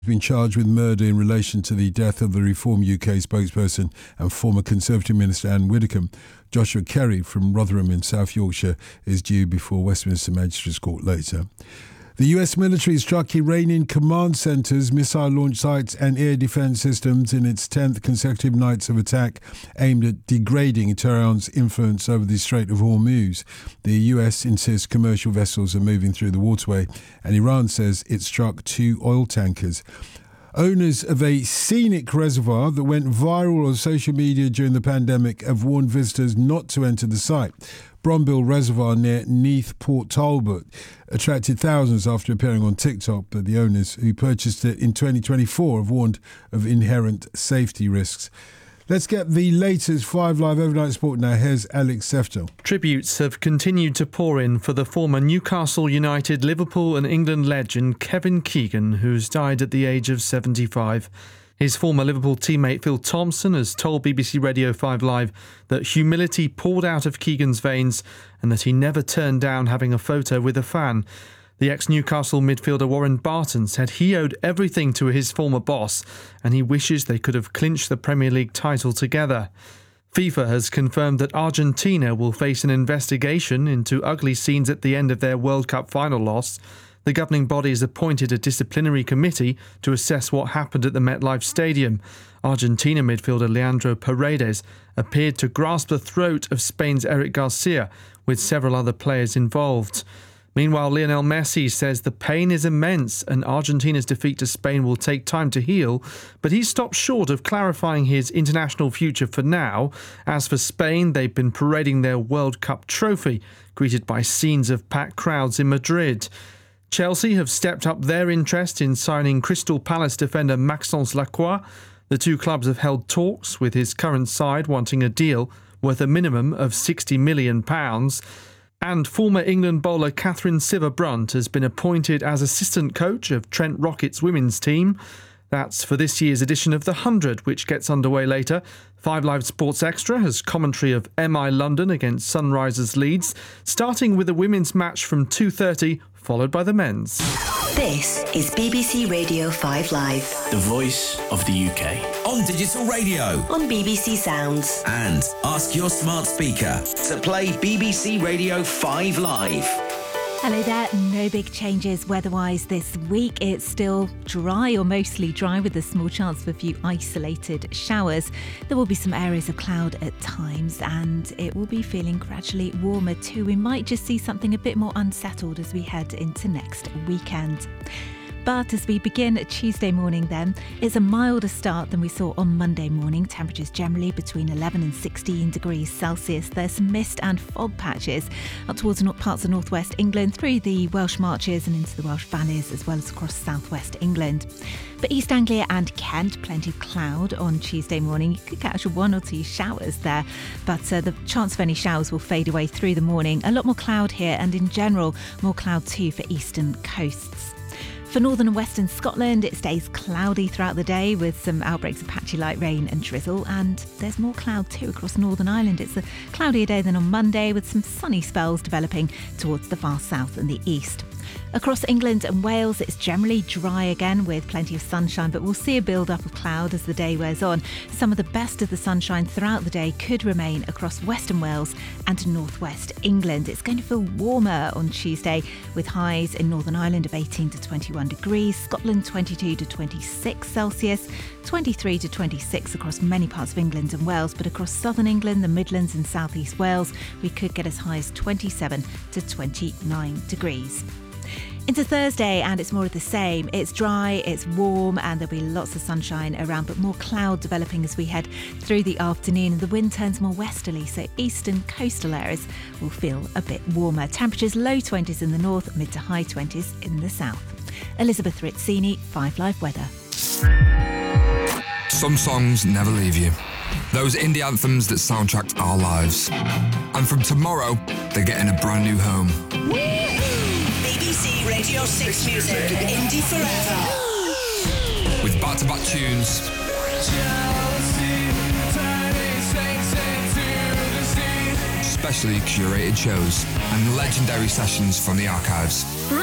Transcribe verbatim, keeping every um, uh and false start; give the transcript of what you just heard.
Been charged with murder in relation to the death of the Reform U K spokesperson and former Conservative Minister Anne Widdecombe. Joshua Kerry from Rotherham in South Yorkshire is due before Westminster Magistrates Court later. The U S military struck Iranian command centres, missile launch sites and air defence systems in its tenth consecutive nights of attack aimed at degrading Tehran's influence over the Strait of Hormuz. The U S insists commercial vessels are moving through the waterway, and Iran says it struck two oil tankers. Owners of a scenic reservoir that went viral on social media during the pandemic have warned visitors not to enter the site. Brombill Reservoir near Neath, Port Talbot, attracted thousands after appearing on TikTok, but the owners who purchased it in twenty twenty-four have warned of inherent safety risks. Let's get the latest Five Live Overnight Sport now. Here's Alex Seftel. Tributes have continued to pour in for the former Newcastle United, Liverpool and England legend Kevin Keegan, who's died at the age of seventy-five. His former Liverpool teammate Phil Thompson has told B B C Radio five Live that humility poured out of Keegan's veins and that he never turned down having a photo with a fan. The ex-Newcastle midfielder Warren Barton said he owed everything to his former boss and he wishes they could have clinched the Premier League title together. FIFA has confirmed that Argentina will face an investigation into ugly scenes at the end of their World Cup final loss. The governing body has appointed a disciplinary committee to assess what happened at the MetLife Stadium. Argentina midfielder Leandro Paredes appeared to grasp the throat of Spain's Eric Garcia, with several other players involved. Meanwhile, Lionel Messi says the pain is immense and Argentina's defeat to Spain will take time to heal, but he's stopped short of clarifying his international future for now. As for Spain, they've been parading their World Cup trophy, greeted by scenes of packed crowds in Madrid. Chelsea have stepped up their interest in signing Crystal Palace defender Maxence Lacroix. The two clubs have held talks, with his current side wanting a deal worth a minimum of sixty million pounds. And former England bowler Catherine Sciver-Brunt has been appointed as assistant coach of Trent Rocket's women's team. That's for this year's edition of The Hundred, which gets underway later. Five Live Sports Extra has commentary of M I London against Sunrisers Leeds, starting with a women's match from two thirty, followed by the men's. This is B B C Radio five Live. The voice of the U K. On digital radio. On B B C Sounds. And ask your smart speaker to play B B C Radio five Live. Hello there. No big changes weather-wise this week. It's still dry or mostly dry with a small chance for a few isolated showers. There will be some areas of cloud at times and it will be feeling gradually warmer too. We might just see something a bit more unsettled as we head into next weekend. But as we begin Tuesday morning then, it's a milder start than we saw on Monday morning. Temperatures generally between eleven and sixteen degrees Celsius. There's some mist and fog patches up towards parts of northwest England, through the Welsh Marches and into the Welsh Valleys, as well as across southwest England. For East Anglia and Kent, plenty of cloud on Tuesday morning. You could catch one or two showers there, but uh, the chance of any showers will fade away through the morning. A lot more cloud here, and in general, more cloud too for eastern coasts. For northern and western Scotland, it stays cloudy throughout the day with some outbreaks of patchy light rain and drizzle, and there's more cloud too across Northern Ireland. It's a cloudier day than on Monday, with some sunny spells developing towards the far south and the east. Across England and Wales, it's generally dry again with plenty of sunshine, but we'll see a build-up of cloud as the day wears on. Some of the best of the sunshine throughout the day could remain across Western Wales and northwest England. It's going to feel warmer on Tuesday, with highs in Northern Ireland of eighteen to twenty-one degrees, Scotland twenty-two to twenty-six Celsius, twenty-three to twenty-six across many parts of England and Wales, but across southern England, the Midlands and South East Wales, we could get as high as twenty-seven to twenty-nine degrees. Into Thursday, and it's more of the same. It's dry, it's warm, and there'll be lots of sunshine around, but more cloud developing as we head through the afternoon, and the wind turns more westerly, so eastern coastal areas will feel a bit warmer. Temperatures low twenties in the north, mid to high twenties in the south. Elizabeth Rizzini, five Live Weather. Some songs never leave you. Those indie anthems that soundtracked our lives. And from tomorrow, they're getting a brand new home. B B C Radio six Music, Indie Forever. With back-to-back tunes, specially curated shows, and legendary sessions from the archives.